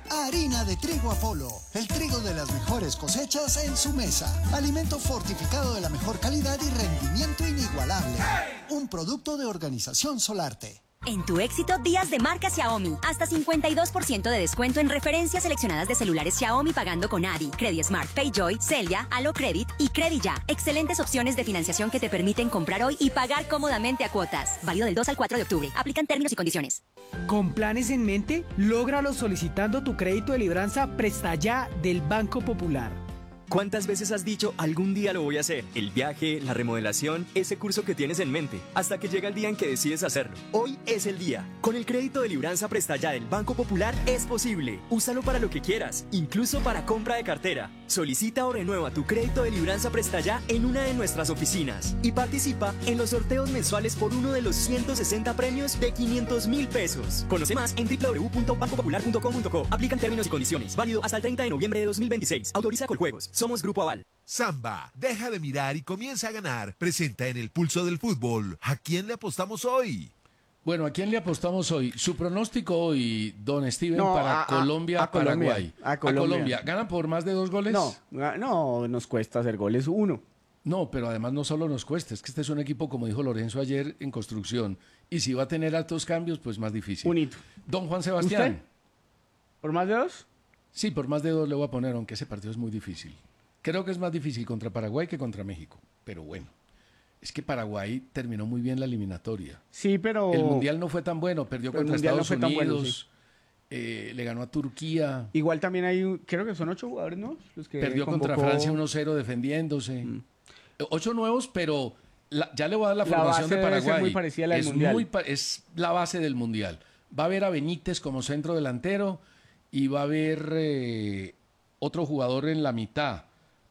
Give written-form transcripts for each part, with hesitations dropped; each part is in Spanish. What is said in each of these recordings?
Harina de trigo Apolo, el trigo de las mejores cosechas en su mesa. Alimento fortificado de la mejor calidad y rendimiento inigualable. Un producto de Organización Solarte. En tu éxito, días de marca Xiaomi. Hasta 52% de descuento en referencias seleccionadas de celulares Xiaomi pagando con Adi, CrediSmart, PayJoy, Celia, AloCredit y CrediYa. Excelentes opciones de financiación que te permiten comprar hoy y pagar cómodamente a cuotas. Válido del 2 al 4 de octubre. Aplican términos y condiciones. ¿Con planes en mente? Lógralo solicitando tu crédito de libranza Presta Ya del Banco Popular. ¿Cuántas veces has dicho algún día lo voy a hacer? El viaje, la remodelación, ese curso que tienes en mente, hasta que llega el día en que decides hacerlo. Hoy es el día. Con el crédito de libranza Presta Ya del Banco Popular es posible. Úsalo para lo que quieras, incluso para compra de cartera. Solicita o renueva tu crédito de libranza Presta Ya en una de nuestras oficinas y participa en los sorteos mensuales por uno de los 160 premios de 500.000 pesos. Conoce más en www.bancopopular.com.co. Aplican términos y condiciones. Válido hasta el 30 de noviembre de 2026. Autoriza Coljuegos. Somos Grupo Aval. Samba, deja de mirar y comienza a ganar. Presenta en el Pulso del Fútbol. ¿A quién le apostamos hoy? Bueno, ¿a quién le apostamos hoy? Su pronóstico hoy, don Steven, para Colombia-Paraguay. A Colombia. ¿Ganan por más de 2 goles? No, nos cuesta hacer goles 1. No, pero además no solo nos cuesta, es que este es un equipo, como dijo Lorenzo ayer, en construcción. Y si va a tener altos cambios, pues más difícil. Un hito. Don Juan Sebastián. ¿Usted? ¿Por más de 2? Sí, por más de 2 le voy a poner, aunque ese partido es muy difícil. Creo que es más difícil contra Paraguay que contra México, pero bueno. Es que Paraguay terminó muy bien la eliminatoria. Sí, pero... El Mundial no fue tan bueno, perdió contra Estados Unidos, bueno, sí. Le ganó a Turquía. Igual también hay, creo que son 8 jugadores, ¿no? Los que perdió contra Francia 1-0 defendiéndose. 8 nuevos, pero ya le voy a dar la formación de Paraguay. Debe ser muy parecida a la del Mundial. Es la base del Mundial. Va a haber a Benítez como centro delantero y va a haber otro jugador en la mitad.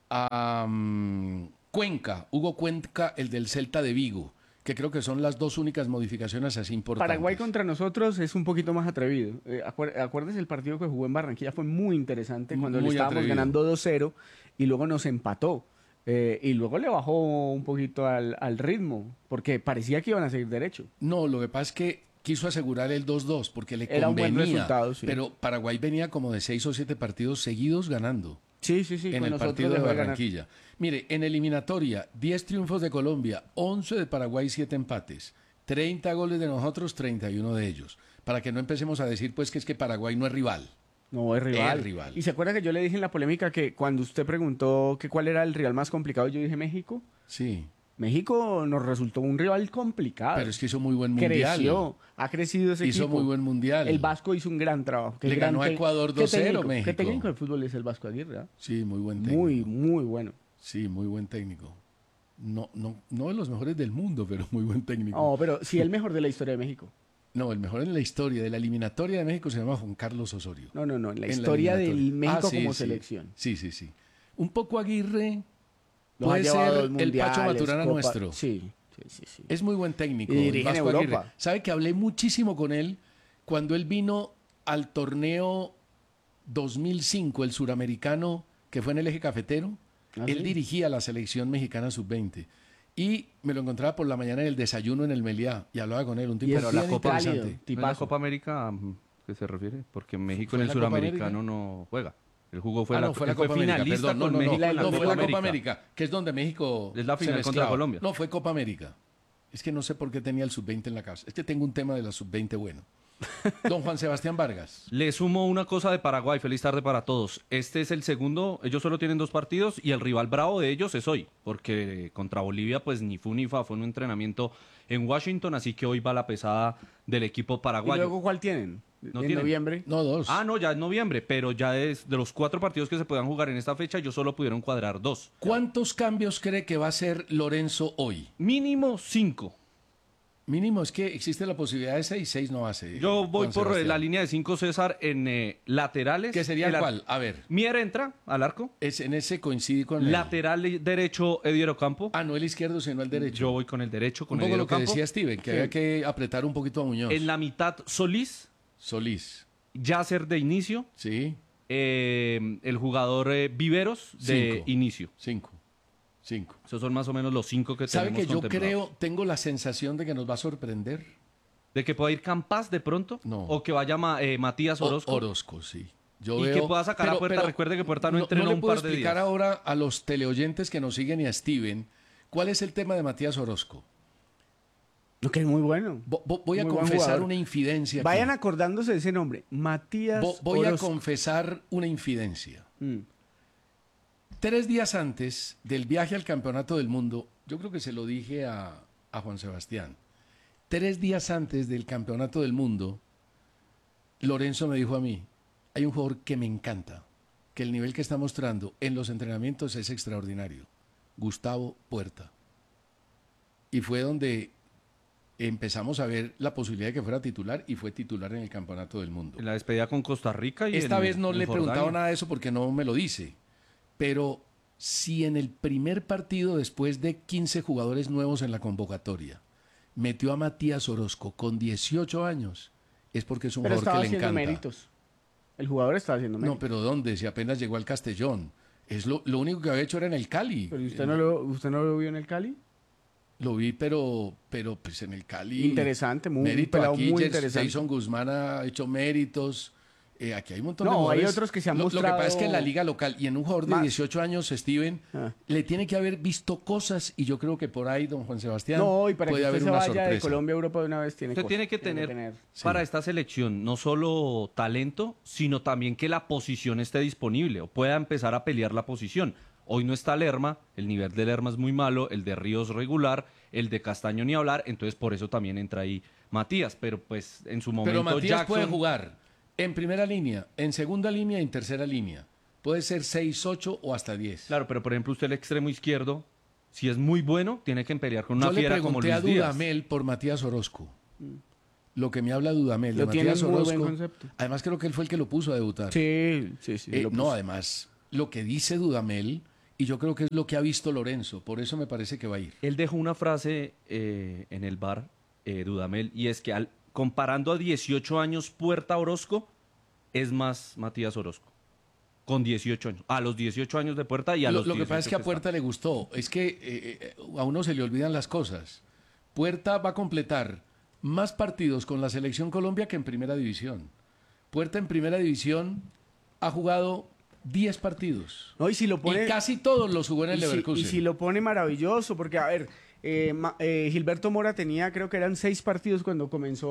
Cuenca, Hugo Cuenca, el del Celta de Vigo, que creo que son las 2 únicas modificaciones así importantes. Paraguay contra nosotros es un poquito más atrevido. Acuérdese el partido que jugó en Barranquilla, fue muy interesante cuando le estábamos ganando 2-0 y luego nos empató. Y luego le bajó un poquito al ritmo, porque parecía que iban a seguir derecho. No, lo que pasa es que quiso asegurar el 2-2 porque le Era convenía, un buen resultado, sí. Pero Paraguay venía como de 6 o 7 partidos seguidos ganando. Sí. En el partido de Barranquilla. Mire, en eliminatoria, 10 triunfos de Colombia, 11 de Paraguay, 7 empates. 30 goles de nosotros, 31 de ellos. Para que no empecemos a decir pues que es que Paraguay no es rival. No, es rival. Es rival. ¿Y se acuerda que yo le dije en la polémica que cuando usted preguntó que cuál era el rival más complicado, yo dije México? Sí. México nos resultó un rival complicado. Pero es que hizo muy buen mundial. Ha crecido ese equipo. Hizo muy buen mundial. El Vasco hizo un gran trabajo. Le ganó a Ecuador 2-0 México. ¿Qué técnico de fútbol es el Vasco Aguirre? Sí, muy buen técnico. Muy bueno. Sí, muy buen técnico. No de los mejores del mundo, pero muy buen técnico. No, pero sí el mejor de la historia de México. No, el mejor en la historia de la eliminatoria de México se llama Juan Carlos Osorio. No, en la historia del México como selección. Sí. Un poco Aguirre puede ser el Pacho Maturana nuestro. Sí. Es muy buen técnico. Y dirige en Europa. Aguirre. ¿Sabe que hablé muchísimo con él cuando él vino al torneo 2005, el suramericano, que fue en el Eje Cafetero? Él dirigía la selección mexicana sub-20. Y me lo encontraba por la mañana en el desayuno en el Meliá y hablaba con él, un tipo pero la Copa interesante. ¿La Copa América qué se refiere? Porque México en el suramericano no juega. El juego fue fue la Copa América, perdón, no fue la Copa América, que es donde México es la final contra Colombia. No, fue Copa América. Es que no sé por qué tenía el sub-20 en la casa. Es que tengo un tema de la sub-20 bueno. Don Juan Sebastián Vargas. Le sumo una cosa de Paraguay. Feliz tarde para todos. Este es el segundo. Ellos solo tienen 2 partidos y el rival bravo de ellos es hoy. Porque contra Bolivia, pues ni fu ni fa. Fue un entrenamiento en Washington. Así que hoy va la pesada del equipo paraguayo. ¿Y luego cuál tienen? ¿No ¿En noviembre? No, 2. No, ya es noviembre. Pero ya es de los 4 partidos que se puedan jugar en esta fecha, ellos solo pudieron cuadrar 2. ¿Cuántos cambios cree que va a hacer Lorenzo hoy? Mínimo 5. Mínimo, es que existe la posibilidad de 6 no hace. Yo voy por la línea de 5, César, en laterales. ¿Qué sería cuál? A ver. Mier entra al arco. En ese coincide con lateral derecho, Edier Ocampo. No el izquierdo, sino el derecho. Yo voy con el derecho, con Edier Ocampo. Un poco lo que decía Steven, que había que apretar un poquito a Muñoz. En la mitad, Solís. Yasser de inicio. Sí. El jugador Viveros de inicio. 5. Esos son más o menos los 5 que tenemos. ¿Sabe que yo tengo la sensación de que nos va a sorprender? ¿De que pueda ir Campas de pronto? No. ¿O que vaya Matías Orozco? Orozco, sí. Que pueda sacar a Puerta. Recuerde que Puerta no entrenó un par de días. No le puedo explicar ahora a los teleoyentes que nos siguen y a Steven cuál es el tema de Matías Orozco. No, que es muy bueno. Voy a confesar una infidencia. Vayan acordándose de ese nombre, Matías Voy Orozco. a confesar una infidencia. 3 días antes del viaje al Campeonato del Mundo, yo creo que se lo dije a Juan Sebastián, 3 días antes del Campeonato del Mundo, Lorenzo me dijo a mí, hay un jugador que me encanta, que el nivel que está mostrando en los entrenamientos es extraordinario, Gustavo Puerta. Y fue donde empezamos a ver la posibilidad de que fuera titular y fue titular en el Campeonato del Mundo. En la despedida con Costa Rica y esta vez no le he preguntado nada de eso porque no me lo dice. Pero si en el primer partido, después de 15 jugadores nuevos en la convocatoria, metió a Matías Orozco con 18 años, es porque es un jugador que le encanta. Méritos. El jugador estaba haciendo méritos. No, pero ¿dónde? Si apenas llegó al Castellón. Es lo único que había hecho era en el Cali. ¿Pero usted no lo vio en el Cali? Lo vi, pero pues en el Cali. Interesante, muy interesante. Jason Guzmán ha hecho méritos. Aquí hay un montón de jugadores. Hay otros que se han mostrado... Lo que pasa es que en la liga local y en un jugador de 18 años, Steven, le tiene que haber visto cosas y yo creo que por ahí, don Juan Sebastián, y para puede que haber usted una se vaya sorpresa. de Colombia a Europa de una vez usted tiene que tener para esta selección no solo talento, sino también que la posición esté disponible o pueda empezar a pelear la posición. Hoy no está Lerma, el nivel de Lerma es muy malo, el de Ríos regular, el de Castaño ni hablar, entonces por eso también entra ahí Matías, pero pues en su momento Pero Matías Jackson puede jugar en primera línea, en segunda línea y en tercera línea. Puede ser 6, 8 o hasta 10. Claro, pero por ejemplo usted el extremo izquierdo, si es muy bueno, tiene que pelear con una fiera como Luis Díaz. Yo le pregunté a Dudamel por Matías Orozco. Lo que me habla Dudamel de Matías Orozco. Además creo que él fue el que lo puso a debutar. Sí. No, además, lo que dice Dudamel, y yo creo que es lo que ha visto Lorenzo, por eso me parece que va a ir. Él dejó una frase en el bar, Dudamel, y es que comparando a 18 años Puerta Orozco, es más Matías Orozco. Con 18 años. A los 18 años de Puerta y a los 18 Lo que pasa es que a Puerta le gustó. Es que a uno se le olvidan las cosas. Puerta va a completar más partidos con la Selección Colombia que en Primera División. Puerta en Primera División ha jugado 10 partidos. No, y si lo pone... Y casi todos los jugó en el Leverkusen. Y si lo pone maravilloso, porque a ver... Gilberto Mora tenía, creo que eran 6 partidos cuando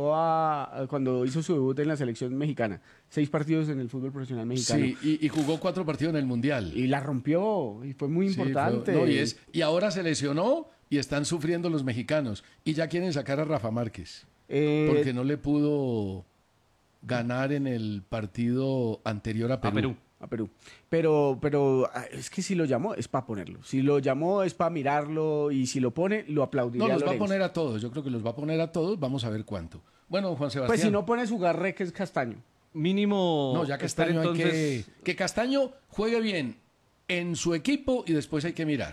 cuando hizo su debut en la selección mexicana. 6 partidos en el fútbol profesional mexicano. Sí, y jugó 4 partidos en el Mundial. Y la rompió, y fue muy importante. Y ahora se lesionó y están sufriendo los mexicanos. Y ya quieren sacar a Rafa Márquez. Porque no le pudo ganar en el partido anterior a Perú. A Perú. Pero es que si lo llamó es para ponerlo. Si lo llamó es para mirarlo y si lo pone, lo aplaudiría. No, los va a poner a todos. Yo creo que los va a poner a todos. Vamos a ver cuánto. Bueno, Juan Sebastián. Pues si no pone su Garré, que es Castaño. Mínimo... No, ya Castaño entonces... hay que Castaño juegue bien en su equipo y después hay que mirar.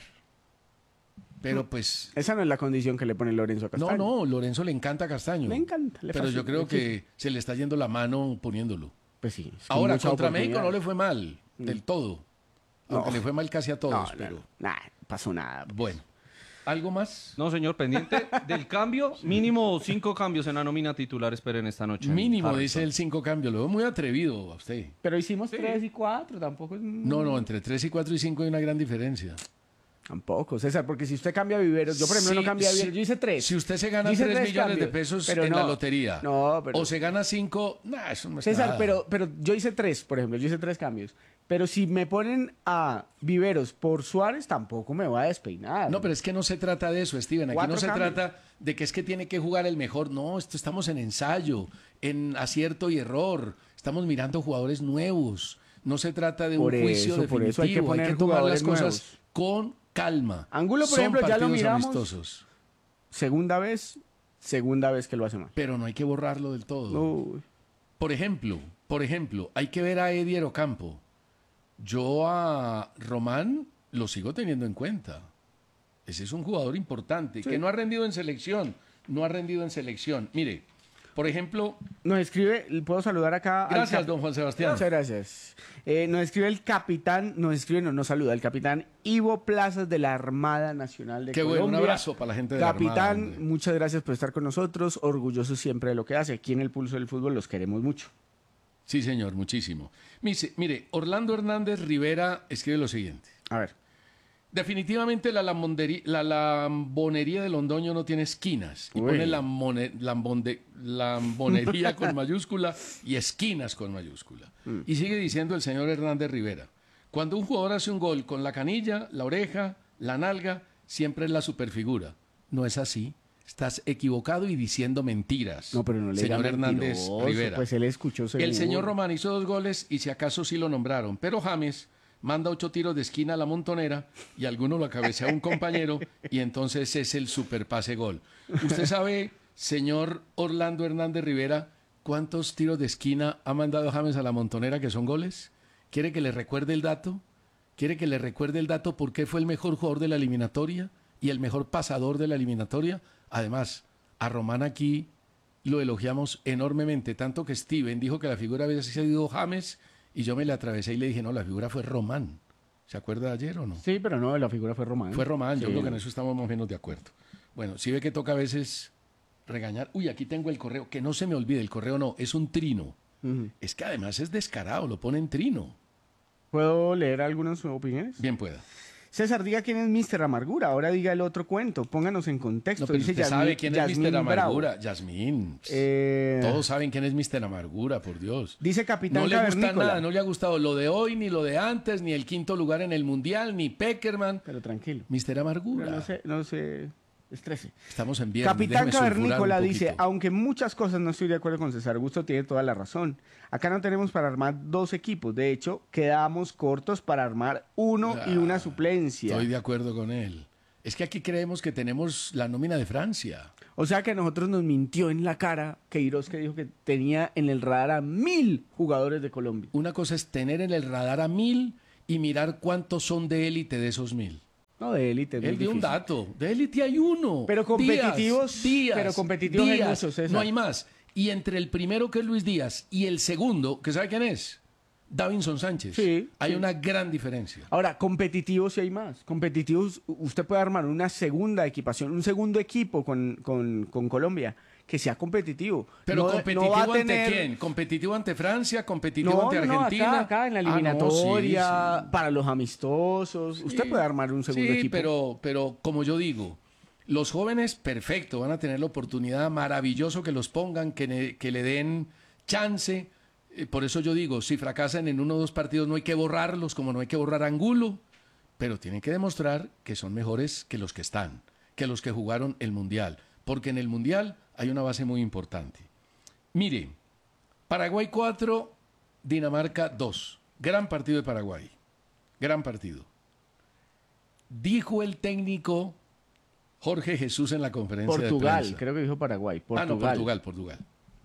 Pero pues... Esa no es la condición que le pone Lorenzo a Castaño. No, Lorenzo le encanta a Castaño. Le encanta. Pero yo creo que se le está yendo la mano poniéndolo. Pues sí. Ahora, contra México no le fue mal del todo. Aunque le fue mal casi a todos. Pero... No pasó nada. Bueno. ¿Algo más? No, señor, pendiente del cambio. Mínimo 5 cambios en la nómina titular, esperen esta noche. Mínimo, dice el 5 cambios. Lo veo muy atrevido a usted. Pero hicimos 3 y 4, tampoco es... No, entre 3 y 4 y 5 hay una gran diferencia. Tampoco, César, porque si usted cambia Viveros, yo por ejemplo no cambia Viveros, yo hice 3. Si usted se gana 3 millones de pesos en la lotería, o se gana 5, eso no es César, nada. pero yo hice 3, por ejemplo, yo hice 3 cambios. Pero si me ponen a Viveros por Suárez, tampoco me va a despeinar. No, pero es que no se trata de eso, Steven. Aquí no se trata de que es que tiene que jugar el mejor. No, estamos en ensayo, en acierto y error. Estamos mirando jugadores nuevos. No se trata de un juicio definitivo. Por eso hay que tomar las cosas con calma. Angulo, por ejemplo, ya lo miramos. Amistosos. Segunda vez que lo hace mal. Pero no hay que borrarlo del todo. Uy. Por ejemplo, hay que ver a Edier Ocampo. Yo a Román lo sigo teniendo en cuenta. Ese es un jugador importante, que no ha rendido en selección. Mire, por ejemplo... Nos escribe, ¿puedo saludar acá? Gracias, don Juan Sebastián. Muchas gracias. Nos escribe el capitán, nos saluda el capitán Ivo Plazas de la Armada Nacional de Colombia. Qué bueno, un abrazo para la gente de la Armada. Capitán, muchas gracias por estar con nosotros, orgulloso siempre de lo que hace. Aquí en el Pulso del Fútbol los queremos mucho. Sí, señor, muchísimo. Mire, Orlando Hernández Rivera escribe lo siguiente. A ver. Definitivamente la lambonería de Londoño no tiene esquinas. Y pone lambonería con mayúscula y esquinas con mayúscula. Y sigue diciendo el señor Hernández Rivera. Cuando un jugador hace un gol con la canilla, la oreja, la nalga, siempre es la superfigura. No es así. Estás equivocado y diciendo mentiras. No, pero no le señor Hernández Rivera. Pues él escuchó seguro. El señor Román hizo 2 goles y si acaso sí lo nombraron. Pero James manda 8 tiros de esquina a la montonera y alguno lo cabecea a un compañero y entonces es el superpase gol. ¿Usted sabe, señor Orlando Hernández Rivera, cuántos tiros de esquina ha mandado James a la montonera que son goles? ¿Quiere que le recuerde el dato? ¿Quiere que le recuerde el dato por qué fue el mejor jugador de la eliminatoria y el mejor pasador de la eliminatoria? Además, a Román aquí lo elogiamos enormemente, tanto que Steven dijo que la figura había sido James y yo me le atravesé y le dije, no, la figura fue Román. ¿Se acuerda de ayer o no? Sí, pero no, la figura fue Román. Fue Román, yo creo que en eso estamos más o menos de acuerdo. Bueno, si ve que toca a veces regañar. Uy, aquí tengo el correo, que no se me olvide, el correo no, es un trino. Es que además es descarado, lo pone en trino. ¿Puedo leer algunas opiniones? Bien pueda. César, diga quién es Mr. Amargura. Ahora diga el otro cuento. Pónganos en contexto. No, pero dice usted sabe quién es Mr. Amargura. Bravo. Yasmín. Todos saben quién es Mr. Amargura, por Dios. Dice Capitán No le gusta Cavernícola. nada, no le ha gustado lo de hoy, ni lo de antes, ni el 5º lugar en el Mundial, ni Peckerman. Pero tranquilo. Mr. Amargura. Pero no se estrese. Estamos en viernes. Capitán déjeme sulfurar Cavernícola un dice, poquito. aunque muchas cosas no estoy de acuerdo con César Augusto, tiene toda la razón. Acá no tenemos para armar 2 equipos. De hecho, quedamos cortos para armar uno y una suplencia. Estoy de acuerdo con él. Es que aquí creemos que tenemos la nómina de Francia. O sea que a nosotros nos mintió en la cara Queiroz, que dijo que tenía en el radar a 1000 jugadores de Colombia. Una cosa es tener en el radar a 1000 y mirar cuántos son de élite de esos 1000. No, de élite. Él dio un dato. De élite hay uno. Pero competitivos. Díaz, pero competitivos hay muchos, César. No hay más. Y entre el primero, que es Luis Díaz, y el segundo, que ¿sabe quién es? Davinson Sánchez. Sí, hay una gran diferencia. Ahora, competitivos sí hay más. Competitivos, usted puede armar una segunda equipación, un segundo equipo con Colombia, que sea competitivo. Pero competitivo ante quién? ¿Competitivo ante Francia? ¿Competitivo ante Argentina? Acá en la eliminatoria, sí. Para los amistosos. Usted puede armar un segundo equipo. Pero como yo digo, los jóvenes, perfecto, van a tener la oportunidad, maravilloso que los pongan, que le den chance. Por eso yo digo, si fracasan en 1 o 2 partidos no hay que borrarlos, como no hay que borrar a Angulo, pero tienen que demostrar que son mejores que los que están, que los que jugaron el Mundial, porque en el Mundial hay una base muy importante. Mire, Paraguay 4, Dinamarca 2. Gran partido de Paraguay, gran partido. Dijo el técnico Jorge Jesús en la conferencia de prensa. Creo que dijo Paraguay. Portugal.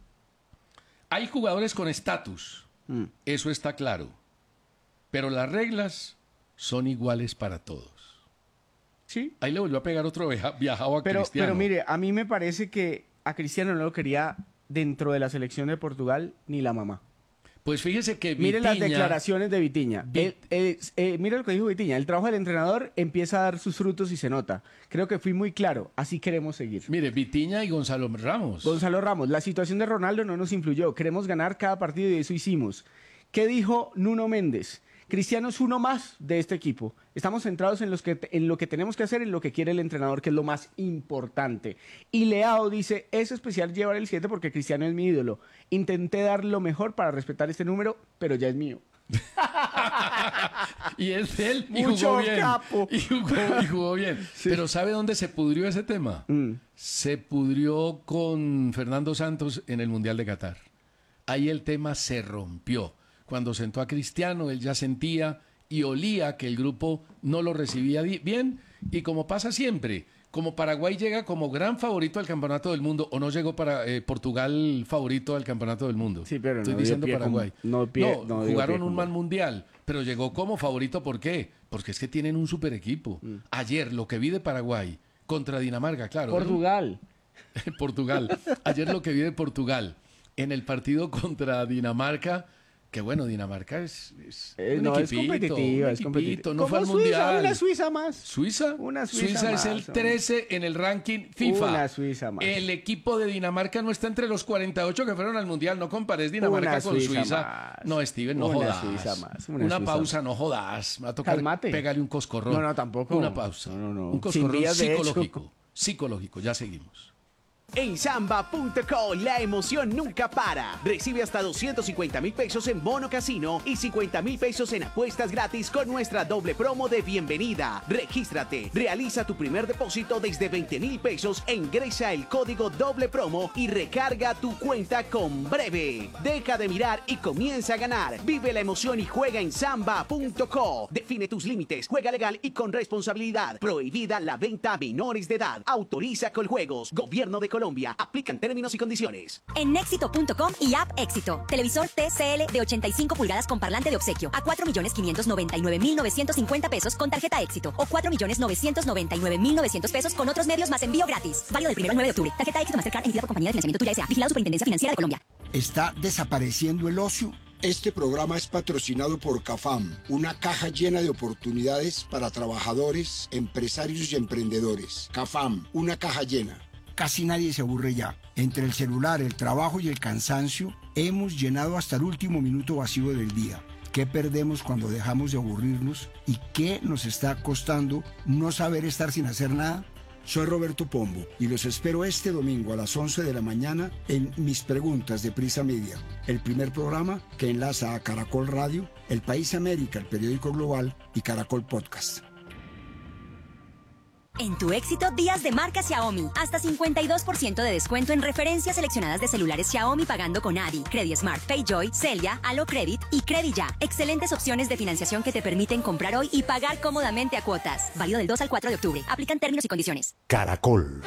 Hay jugadores con estatus, eso está claro, pero las reglas son iguales para todos. Sí. Ahí le volvió a pegar otro viajado a Cristiano. Pero mire, a mí me parece que a Cristiano no lo quería dentro de la selección de Portugal ni la mamá. Pues fíjese que Vitinha... Mire las declaraciones de Vitinha. Mire lo que dijo Vitinha. El trabajo del entrenador empieza a dar sus frutos y se nota. Creo que fui muy claro. Así queremos seguir. Mire, Vitinha y Gonzalo Ramos. Gonzalo Ramos. La situación de Ronaldo no nos influyó. Queremos ganar cada partido y eso hicimos. ¿Qué dijo Nuno Méndez? Cristiano es uno más de este equipo. Estamos centrados en lo que tenemos que hacer, en lo que quiere el entrenador, que es lo más importante. Y Leao dice, es especial llevar el 7 porque Cristiano es mi ídolo. Intenté dar lo mejor para respetar este número, pero ya es mío. Y es de él y Mucho jugó bien. capo. Y jugó bien. Sí. Pero ¿sabe dónde se pudrió ese tema? Se pudrió con Fernando Santos en el Mundial de Qatar. Ahí el tema se rompió. Cuando sentó a Cristiano, él ya sentía y olía que el grupo no lo recibía bien. Y como pasa siempre, como Paraguay llega como gran favorito al Campeonato del Mundo, o no llegó para Portugal favorito al Campeonato del Mundo. Sí, pero estoy no diciendo dio pie Paraguay. No, jugaron un mal mundial, pero llegó como favorito. ¿Por qué? Porque es que tienen un super equipo. Ayer lo que vi de Paraguay contra Dinamarca, claro. Portugal. Portugal. Ayer lo que vi de Portugal en el partido contra Dinamarca, Que bueno, Dinamarca es no, es competitiva, es competitiva. No fue al Mundial. Una Suiza más. ¿Suiza? Una Suiza es más, el 13 en el ranking FIFA. Una Suiza más. El equipo de Dinamarca no está entre los 48 que fueron al Mundial. No compares Dinamarca con Suiza. Más. No, Steven, no jodas. Suiza más. Una pausa, no jodas. Me va a tocar pegarle un coscorrón. No, tampoco. Una pausa. No. Un coscorrón psicológico. Ya seguimos. En Samba.co la emoción nunca para. Recibe hasta 250.000 pesos en bono casino y 50.000 pesos en apuestas gratis con nuestra doble promo de bienvenida. Regístrate, realiza tu primer depósito desde 20.000 pesos e ingresa el código doble promo y recarga tu cuenta con Breve. Deja de mirar y comienza a ganar. Vive la emoción y juega en Samba.co. Define tus límites, juega legal y con responsabilidad. Prohibida la venta a menores de edad. Autoriza Coljuegos. Gobierno de Colombia. Aplican términos y condiciones. En Éxito.com y App Éxito. Televisor TCL de 85 pulgadas con parlante de obsequio a 4.599.950 pesos con tarjeta Éxito o 4.999.900 pesos con otros medios más envío gratis. Válido del 1 al 9 de octubre. Tarjeta Éxito Mastercard emitida por Compañía de Financiamiento Tuya S.A. Vigilado Superintendencia Financiera de Colombia. ¿Está desapareciendo el ocio? Este programa es patrocinado por CAFAM, una caja llena de oportunidades para trabajadores, empresarios y emprendedores. CAFAM, una caja llena. Casi nadie se aburre ya. Entre el celular, el trabajo y el cansancio, hemos llenado hasta el último minuto vacío del día. ¿Qué perdemos cuando dejamos de aburrirnos? ¿Y qué nos está costando no saber estar sin hacer nada? Soy Roberto Pombo y los espero este domingo a las 11 de la mañana en Mis Preguntas de Prisa Media, el primer programa que enlaza a Caracol Radio, El País América, el periódico global y Caracol Podcast. En tu Éxito, días de marca Xiaomi. Hasta 52% de descuento en referencias seleccionadas de celulares Xiaomi pagando con Adi, CrediSmart, PayJoy, Celia, AloCredit y CrediYa. Excelentes opciones de financiación que te permiten comprar hoy y pagar cómodamente a cuotas. Válido del 2 al 4 de octubre. Aplican términos y condiciones. Caracol.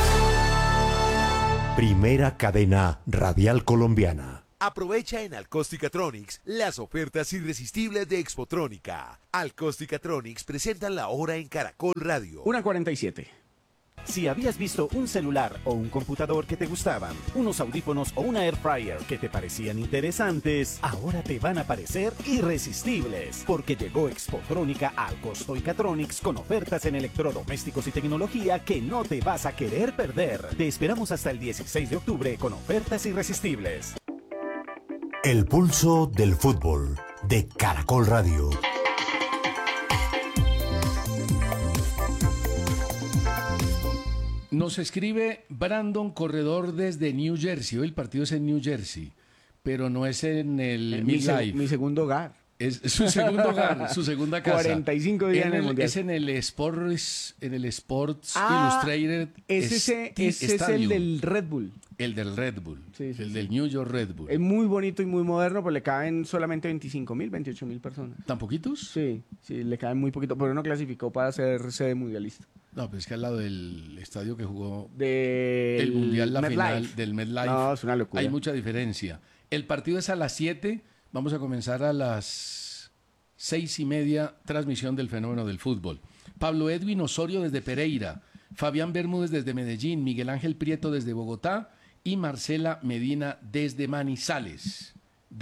Primera cadena radial colombiana. Aprovecha en Alcosticatronics las ofertas irresistibles de Expotrónica. Alcosticatronics presentan la hora en Caracol Radio. 1:47. Si habías visto un celular o un computador que te gustaban, unos audífonos o una air fryer que te parecían interesantes, ahora te van a parecer irresistibles, porque llegó Expotrónica a Alcosticatronics con ofertas en electrodomésticos y tecnología que no te vas a querer perder. Te esperamos hasta el 16 de octubre con ofertas irresistibles. El pulso del fútbol de Caracol Radio. Nos escribe Brandon Corredor desde New Jersey. Hoy el partido es en New Jersey, pero no es en el MetLife. Mi segundo hogar. Es su segundo hogar, su segunda casa. 45 días en el Mundial. Es en el Sports Illustrated. Ese es el del Red Bull. El del Red Bull. Sí, del New York Red Bull. Es muy bonito y muy moderno, pues le caben solamente 25.000, 28.000 personas. ¿Tan poquitos? Sí, le caben muy poquito, pero no clasificó para ser sede mundialista. No, pero es que al lado del estadio que jugó el Mundial, la MetLife. Final del MetLife, no, es una locura. Hay mucha diferencia. El partido es a las 7, vamos a comenzar a las 6:30, transmisión del fenómeno del fútbol. Pablo Edwin Osorio desde Pereira, Fabián Bermúdez desde Medellín, Miguel Ángel Prieto desde Bogotá y Marcela Medina desde Manizales.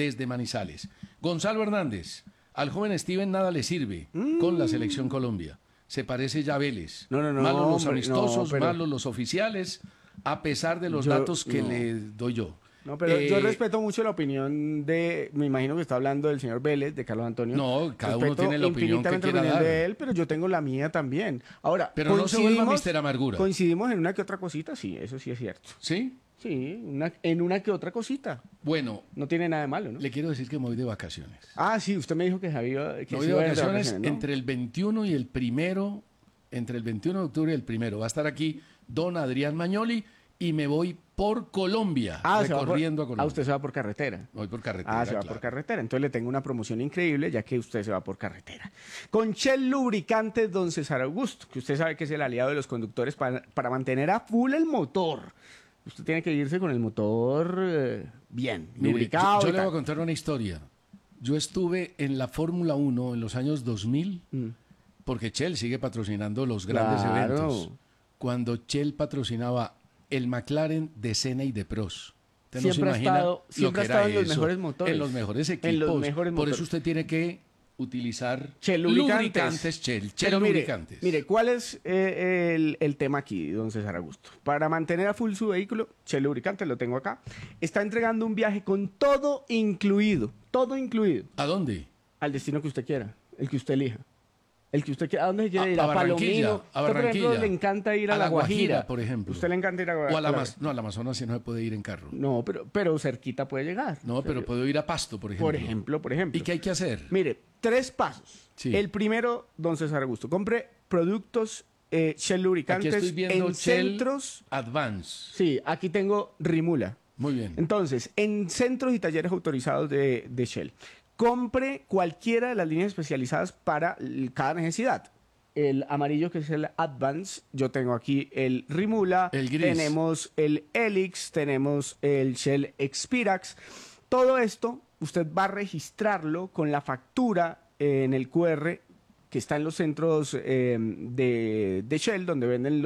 Gonzalo Hernández, al joven Steven nada le sirve con la Selección Colombia. Se parece ya a Vélez. No, malos los hombre, amistosos, malos los oficiales, a pesar de los datos que le doy yo. No, pero yo respeto mucho la opinión me imagino que está hablando del señor Vélez, de Carlos Antonio. No, cada uno tiene la opinión que quiera dar. De él, pero yo tengo la mía también. Ahora, pero no se vuelva Mister Amargura. Coincidimos en una que otra cosita, sí, eso sí es cierto. ¿Sí? Sí, en una que otra cosita. Bueno. No tiene nada de malo, ¿no? Le quiero decir que me voy de vacaciones. Ah, sí, usted me dijo que había... Me voy de vacaciones, ¿no? Entre el 21 y el primero, entre el 21 de octubre y el primero. Va a estar aquí don Adrián Magnoli y me voy por Colombia, recorriendo a Colombia. Ah, usted se va por carretera. Voy por carretera, se va por carretera. Entonces le tengo una promoción increíble, ya que usted se va por carretera. Con Shell Lubricantes, don César Augusto, que usted sabe que es el aliado de los conductores para mantener a full el motor. Usted tiene que irse con el motor bien, lubricado. Yo le voy a contar una historia. Yo estuve en la Fórmula 1 en los años 2000, porque Shell sigue patrocinando los grandes eventos. Cuando Shell patrocinaba el McLaren de Senna y de Prost, Siempre ha estado en los mejores motores. En los mejores equipos. En los mejores Por motores. eso usted tiene que utilizar Shell lubricantes Shell lubricantes. Mire, ¿cuál es el tema aquí, don César Augusto? Para mantener a full su vehículo, Shell lubricantes, lo tengo acá, está entregando un viaje con todo incluido. Todo incluido. ¿A dónde? Al destino que usted quiera, el que usted elija. El que usted quiera. ¿A dónde se quiere ir? A Barranquilla. Palomino. A Barranquilla. Usted, por ejemplo, le encanta ir a La Guajira, por ejemplo. Usted le encanta ir a O al Amazonas si no se puede ir en carro. No, pero cerquita puede llegar. No, pero puedo ir a Pasto, por ejemplo. Por ejemplo. ¿Y qué hay que hacer? Mire, 3 pasos. Sí. El primero, don César Augusto, compre productos Shell lubricantes aquí estoy viendo en Shell centros. Advance. Sí, aquí tengo Rimula. Muy bien. Entonces, en centros y talleres autorizados de Shell, compre cualquiera de las líneas especializadas para cada necesidad. El amarillo, que es el Advance, yo tengo aquí el Rimula, el gris. Tenemos el Helix, tenemos el Shell Expirax. Todo esto usted va a registrarlo con la factura en el QR que está en los centros de Shell, donde venden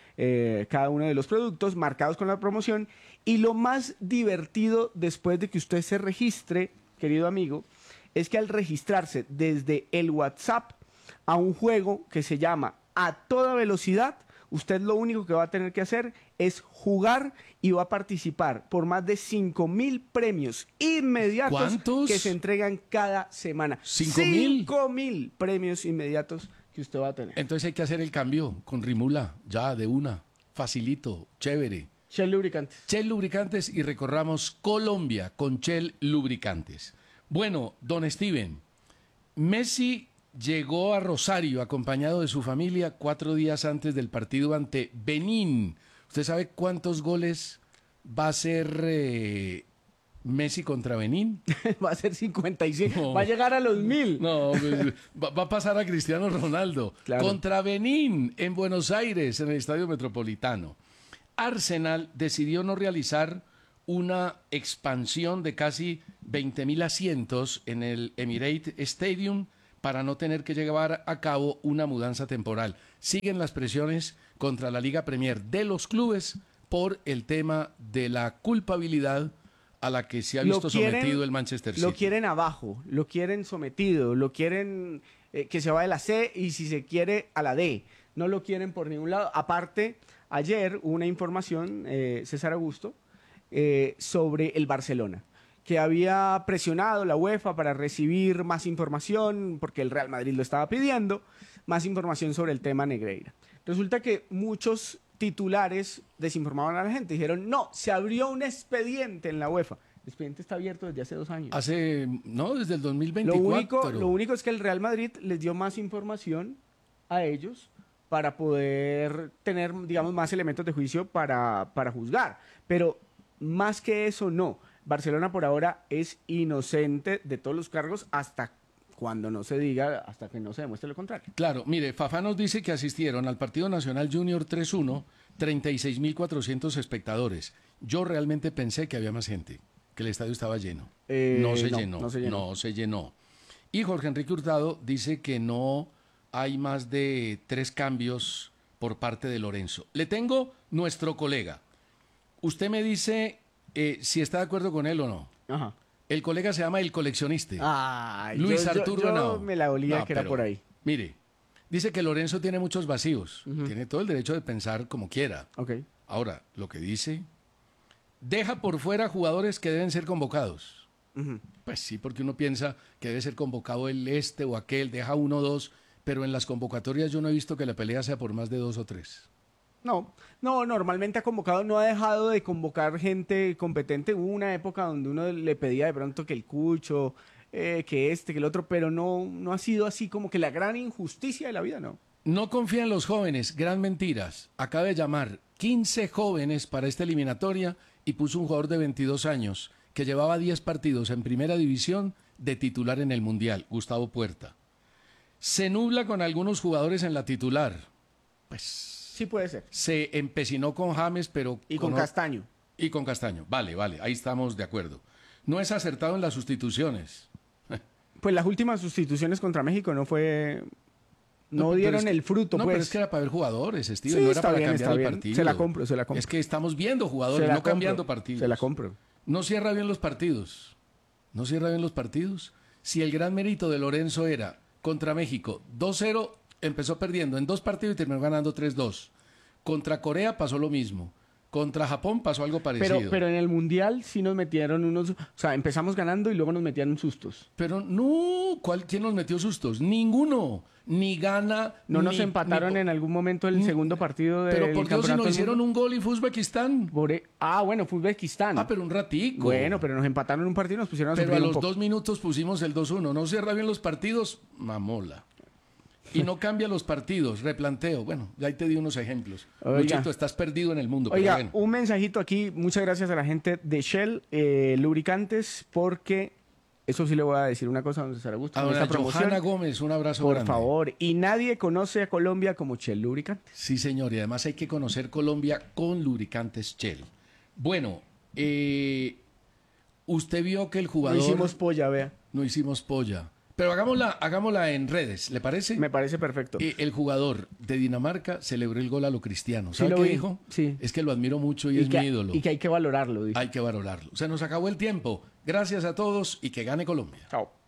cada uno de los productos marcados con la promoción. Y lo más divertido después de que usted se registre, querido amigo, es que al registrarse desde el WhatsApp a un juego que se llama A Toda Velocidad, usted lo único que va a tener que hacer es jugar y va a participar por más de 5.000 premios inmediatos. ¿Cuántos? Que se entregan cada semana. 5.000. 5.000 premios inmediatos que usted va a tener. Entonces hay que hacer el cambio con Rimula, ya de una, facilito, chévere. Shell Lubricantes. Shell Lubricantes y recorramos Colombia con Shell Lubricantes. Bueno, don Steven, Messi llegó a Rosario acompañado de su familia 4 días antes del partido ante Benín. ¿Usted sabe cuántos goles va a hacer Messi contra Benín? Va a ser 55. No. Va a llegar a los 1.000. No, pues, va a pasar a Cristiano Ronaldo. Claro. Contra Benín en Buenos Aires, en el Estadio Metropolitano. Arsenal decidió no realizar una expansión de casi 20.000 asientos en el Emirates Stadium para no tener que llevar a cabo una mudanza temporal. Siguen las presiones contra la Liga Premier de los clubes por el tema de la culpabilidad a la que se ha visto sometido el Manchester City. Lo quieren abajo, lo quieren sometido, lo quieren que se vaya a la C y si se quiere a la D. No lo quieren por ningún lado. Aparte, ayer hubo una información, César Augusto, sobre el Barcelona, que había presionado la UEFA para recibir más información, porque el Real Madrid lo estaba pidiendo, más información sobre el tema Negreira. Resulta que muchos titulares desinformaban a la gente, dijeron, no, se abrió un expediente en la UEFA. El expediente está abierto desde hace 2 años. Desde el 2024. Lo único es que el Real Madrid les dio más información a ellos para poder tener, digamos, más elementos de juicio para juzgar. Pero más que eso, no. Barcelona por ahora es inocente de todos los cargos hasta cuando no se diga, hasta que no se demuestre lo contrario. Claro, mire, Fafá nos dice que asistieron al Partido Nacional Junior 3-1 36.400 espectadores. Yo realmente pensé que había más gente, que el estadio estaba lleno. No se llenó. Y Jorge Enrique Hurtado dice que no hay más de 3 cambios por parte de Lorenzo. Le tengo nuestro colega. Usted me dice si está de acuerdo con él o no. Ajá. El colega se llama El Coleccionista. Luis Arturo Henao. Yo me la olía que era por ahí. Mire, dice que Lorenzo tiene muchos vacíos. Tiene todo el derecho de pensar como quiera. Okay. Ahora, lo que dice, deja por fuera jugadores que deben ser convocados. Pues sí, porque uno piensa que debe ser convocado el este o aquel, deja 1 o 2, pero en las convocatorias yo no he visto que la pelea sea por más de 2 o 3. No, normalmente ha convocado, no ha dejado de convocar gente competente. Hubo una época donde uno le pedía de pronto que el Cucho, que el otro, pero no ha sido así como que la gran injusticia de la vida, no. No confía en los jóvenes, gran mentiras. Acaba de llamar 15 jóvenes para esta eliminatoria y puso un jugador de 22 años que llevaba 10 partidos en primera división de titular en el Mundial, Gustavo Puerta. Se nubla con algunos jugadores en la titular. Pues sí puede ser. Se empecinó con James, pero... Y con Castaño. Y con Castaño. Vale, ahí estamos de acuerdo. No es acertado en las sustituciones. Pues las últimas sustituciones contra México no dieron el fruto. No, pues. pero es que era para ver jugadores, Steven. Sí, no era para cambiar el partido. Se la compro. Es que estamos viendo jugadores, no cambiando partidos. Se la compro. no cierra bien los partidos. No cierra bien los partidos. Si el gran mérito de Lorenzo era contra México 2-0, empezó perdiendo en 2 partidos y terminó ganando 3-2. Contra Corea pasó lo mismo. Contra Japón pasó algo parecido. Pero en el Mundial sí nos metieron unos... O sea, empezamos ganando y luego nos metían sustos. Pero no, ¿quién nos metió sustos? Ninguno. Ni Ghana... ¿No nos empataron en algún momento el segundo partido del Pero por Dios, si nos hicieron un gol y fue Uzbekistán. Bueno, fue Uzbekistán. Pero un ratico. Bueno, pero nos empataron un partido y nos pusieron a sufrir Pero a un los poco. 2 minutos pusimos el 2-1. No cierra bien los partidos, mamola. Y no cambia los partidos, replanteo. Bueno, ya ahí te di unos ejemplos. Luchito, estás perdido en el mundo. Oiga, pero bueno. Un mensajito aquí. Muchas gracias a la gente de Shell Lubricantes, porque eso sí le voy a decir una cosa, don César Augusto. A doña Johanna Gómez, un abrazo por grande. favor. Y nadie conoce a Colombia como Shell Lubricantes. Sí, señor. Y además hay que conocer Colombia con lubricantes Shell. Bueno, usted vio que el jugador... No hicimos polla, vea. No hicimos polla. Pero hagámosla en redes, ¿le parece? Me parece perfecto. El jugador de Dinamarca celebró el gol a lo Cristiano. ¿Sabe qué dijo? Sí. Es que lo admiro mucho y es mi ídolo. Y que hay que valorarlo. Dijo. Hay que valorarlo. Se nos acabó el tiempo. Gracias a todos y que gane Colombia. Chao.